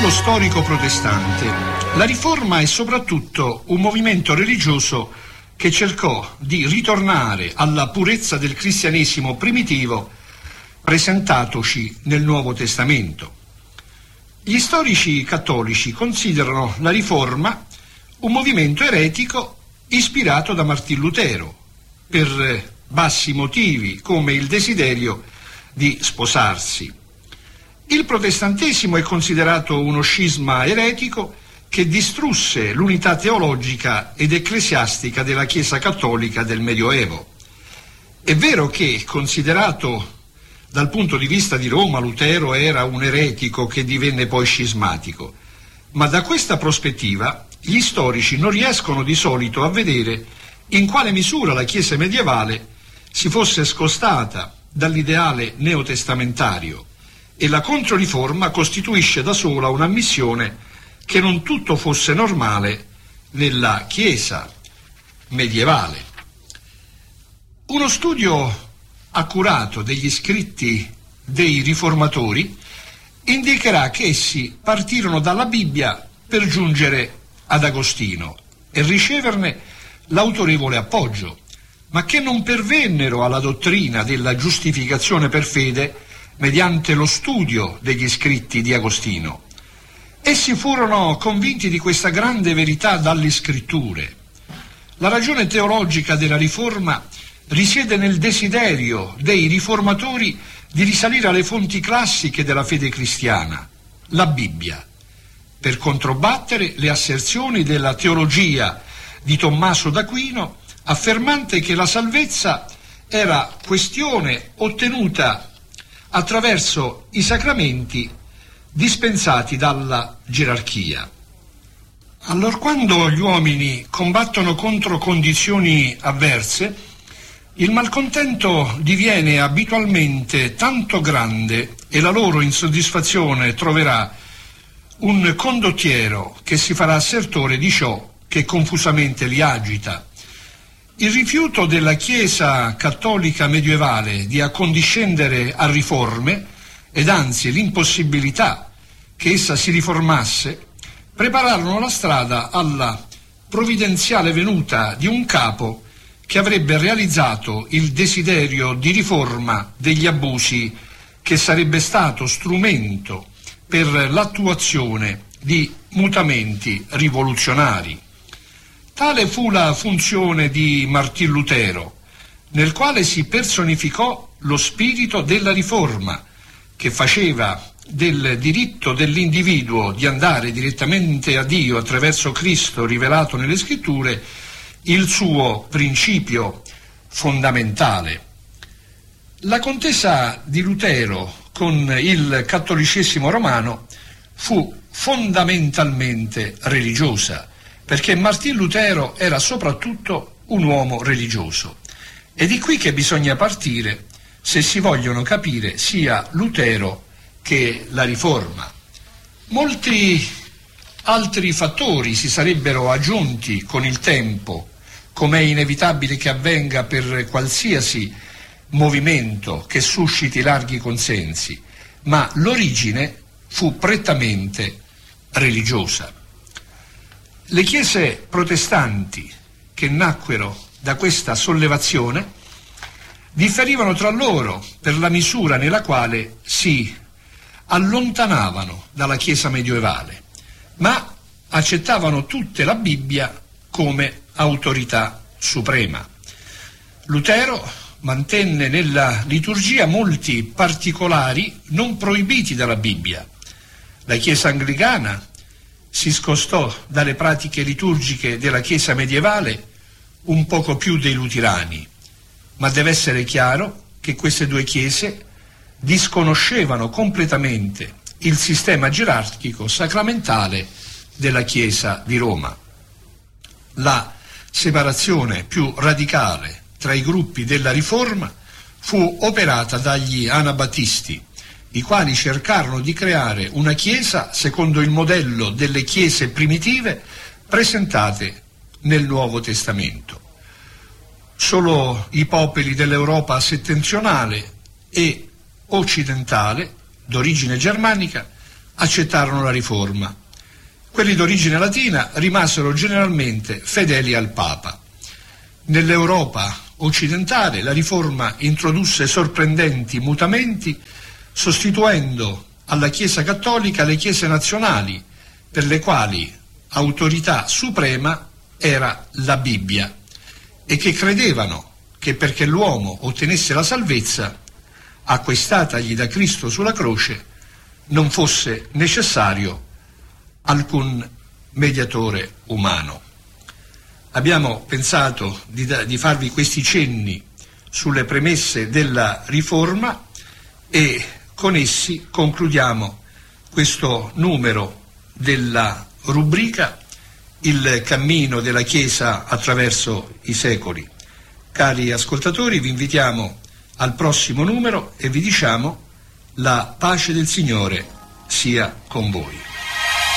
movimento storico protestante. La Riforma è soprattutto un movimento religioso che cercò di ritornare alla purezza del cristianesimo primitivo presentatoci nel Nuovo Testamento. Gli storici cattolici considerano la Riforma un movimento eretico ispirato da Martin Lutero per bassi motivi come il desiderio di sposarsi. Il protestantesimo è considerato uno scisma eretico che distrusse l'unità teologica ed ecclesiastica della Chiesa cattolica del Medioevo. È vero che, considerato dal punto di vista di Roma, Lutero era un eretico che divenne poi scismatico, ma da questa prospettiva gli storici non riescono di solito a vedere in quale misura la Chiesa medievale si fosse scostata dall'ideale neotestamentario, e la Controriforma costituisce da sola un'ammissione che non tutto fosse normale nella Chiesa medievale. Uno studio accurato degli scritti dei riformatori indicherà che essi partirono dalla Bibbia per giungere ad Agostino e riceverne l'autorevole appoggio, ma che non pervennero alla dottrina della giustificazione per fede mediante lo studio degli scritti di Agostino. Essi furono convinti di questa grande verità dalle scritture. La ragione teologica della Riforma risiede nel desiderio dei riformatori di risalire alle fonti classiche della fede cristiana, la Bibbia, per controbattere le asserzioni della teologia di Tommaso d'Aquino, affermante che la salvezza era questione ottenuta attraverso i sacramenti dispensati dalla gerarchia. Allorquando gli uomini combattono contro condizioni avverse, il malcontento diviene abitualmente tanto grande e la loro insoddisfazione troverà un condottiero che si farà assertore di ciò che confusamente li agita. Il rifiuto della Chiesa cattolica medievale di accondiscendere a riforme, ed anzi l'impossibilità che essa si riformasse, prepararono la strada alla provvidenziale venuta di un capo che avrebbe realizzato il desiderio di riforma degli abusi, che sarebbe stato strumento per l'attuazione di mutamenti rivoluzionari. Tale fu la funzione di Martin Lutero, nel quale si personificò lo spirito della Riforma, che faceva del diritto dell'individuo di andare direttamente a Dio attraverso Cristo rivelato nelle Scritture il suo principio fondamentale. La contesa di Lutero con il cattolicesimo romano fu fondamentalmente religiosa, perché Martin Lutero era soprattutto un uomo religioso. È di qui che bisogna partire se si vogliono capire sia Lutero che la Riforma. Molti altri fattori si sarebbero aggiunti con il tempo, come è inevitabile che avvenga per qualsiasi movimento che susciti larghi consensi, ma l'origine fu prettamente religiosa. Le chiese protestanti che nacquero da questa sollevazione differivano tra loro per la misura nella quale si allontanavano dalla Chiesa medievale, ma accettavano tutte la Bibbia come autorità suprema. Lutero mantenne nella liturgia molti particolari non proibiti dalla Bibbia. La Chiesa anglicana si scostò dalle pratiche liturgiche della Chiesa medievale un poco più dei luterani, ma deve essere chiaro che queste due chiese disconoscevano completamente il sistema gerarchico sacramentale della Chiesa di Roma. La separazione più radicale tra i gruppi della Riforma fu operata dagli anabattisti, i quali cercarono di creare una Chiesa secondo il modello delle Chiese primitive presentate nel Nuovo Testamento. Solo i popoli dell'Europa settentrionale e occidentale, d'origine germanica, accettarono la riforma. Quelli d'origine latina rimasero generalmente fedeli al Papa. Nell'Europa occidentale la riforma introdusse sorprendenti mutamenti, sostituendo alla Chiesa cattolica le chiese nazionali, per le quali autorità suprema era la Bibbia, e che credevano che perché l'uomo ottenesse la salvezza acquistatagli da Cristo sulla croce non fosse necessario alcun mediatore umano. Abbiamo pensato di farvi questi cenni sulle premesse della riforma e con essi concludiamo questo numero della rubrica Il cammino della Chiesa attraverso i secoli. Cari ascoltatori, vi invitiamo al prossimo numero e vi diciamo: la pace del Signore sia con voi.